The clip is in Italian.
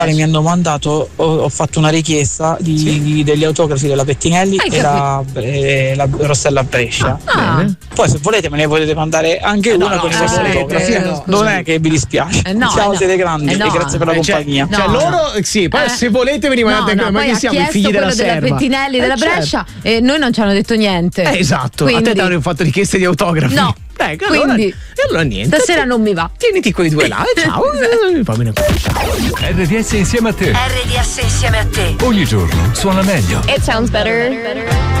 Mi hanno mandato, ho fatto una richiesta degli autografi della Pettinelli e la Rossella Brescia. Poi se volete me ne potete mandare anche una con i vostri autografi. Non è che vi dispiace. Ciao, siete grandi e grazie per la compagnia. Cioè loro poi se volete vi mandate anche, ma chi siamo i figli della serva? Della Pettinelli della Brescia e noi non ci hanno detto niente. Esatto. Quindi... a te ti hanno fatto richieste di autografi. No. Prego, quindi allora niente. Stasera non mi va. Tieniti quei due là. Ciao. Va bene. RDS insieme a te. RDS insieme a te. Ogni giorno suona meglio. It sounds better.